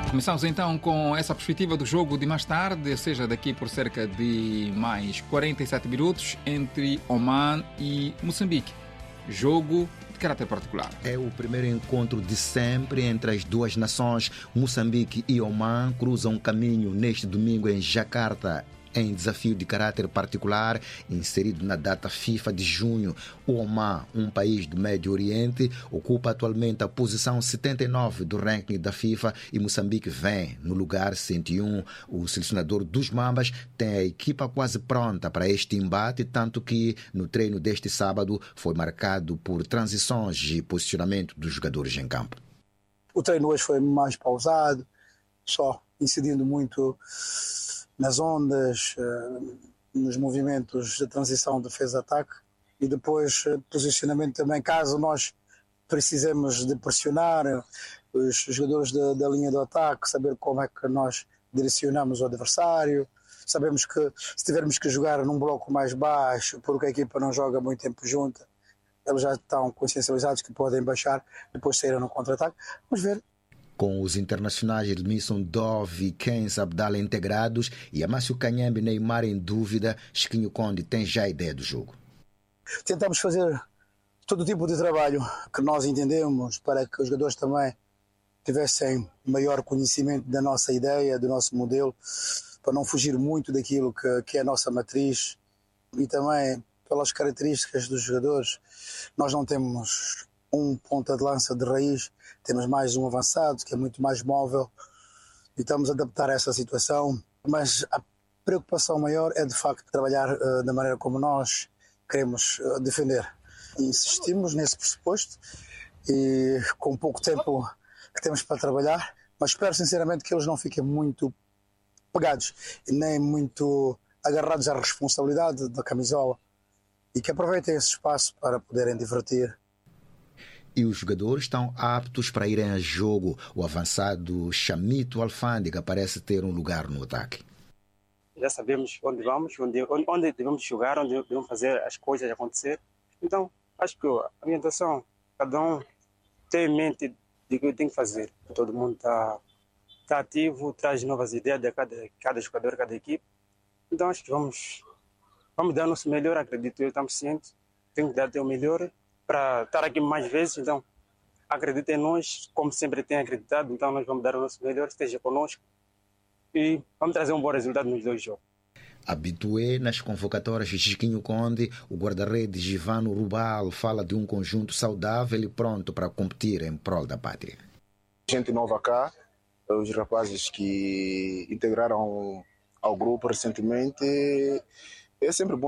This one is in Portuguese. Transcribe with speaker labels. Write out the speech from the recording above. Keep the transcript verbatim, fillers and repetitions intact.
Speaker 1: Começamos então com essa perspectiva do jogo de mais tarde, ou seja, daqui por cerca de mais quarenta e sete minutos, entre Oman e Moçambique. Jogo de caráter particular.
Speaker 2: É o primeiro encontro de sempre entre as duas nações. Moçambique e Oman cruzam caminho neste domingo em Jacarta, em desafio de caráter particular, inserido na data FIFA de junho. O Oman, um país do Médio Oriente, ocupa atualmente a posição setenta e nove do ranking da FIFA e Moçambique vem no lugar cento e um. O selecionador dos Mambas tem a equipa quase pronta para este embate, tanto que no treino deste sábado foi marcado por transições e posicionamento dos jogadores em campo.
Speaker 3: O treino hoje foi mais pausado, só incidindo muito nas ondas, nos movimentos de transição, defesa-ataque, e depois posicionamento também, caso nós precisemos de pressionar os jogadores da, da linha do ataque, saber como é que nós direcionamos o adversário. Sabemos que se tivermos que jogar num bloco mais baixo, porque a equipa não joga muito tempo junta, eles já estão consciencializados que podem baixar, depois saíram no contra-ataque. Vamos ver.
Speaker 2: Com os internacionais Edmilson Dove e Kenza Abdala integrados e Amácio Canhambe e Neymar em dúvida, Chiquinho Conde tem já a ideia do jogo.
Speaker 3: Tentamos fazer todo tipo de trabalho que nós entendemos para que os jogadores também tivessem maior conhecimento da nossa ideia, do nosso modelo, para não fugir muito daquilo que, que é a nossa matriz, e também pelas características dos jogadores. Nós não temos um ponta de lança de raiz, temos mais um avançado que é muito mais móvel e estamos a adaptar a essa situação, mas a preocupação maior é de facto trabalhar uh, da maneira como nós queremos uh, defender. E insistimos nesse pressuposto e com pouco tempo que temos para trabalhar, mas espero sinceramente que eles não fiquem muito pegados e nem muito agarrados à responsabilidade da camisola e que aproveitem esse espaço para poderem divertir.
Speaker 2: E os jogadores estão aptos para irem a jogo. O avançado Chamito Alfândega parece ter um lugar no ataque.
Speaker 4: Já sabemos onde vamos, onde, onde devemos jogar, onde devemos fazer as coisas acontecer. Então, acho que a orientação, cada um tem em mente de que tem que fazer. Todo mundo está tá ativo, traz novas ideias de cada, cada jogador, cada equipe. Então, acho que vamos, vamos dar o nosso melhor, acredito eu, estamos cientes. Tem que dar o melhor para estar aqui mais vezes, então acredita em nós, como sempre tem acreditado, então nós vamos dar o nosso melhor, esteja conosco e vamos trazer um bom resultado nos dois jogos.
Speaker 2: Habitué nas convocatórias de Chiquinho Conde, o guarda-redes Givano Rubal fala de um conjunto saudável e pronto para competir em prol da pátria.
Speaker 5: Gente nova cá, os rapazes que integraram ao grupo recentemente, é sempre bom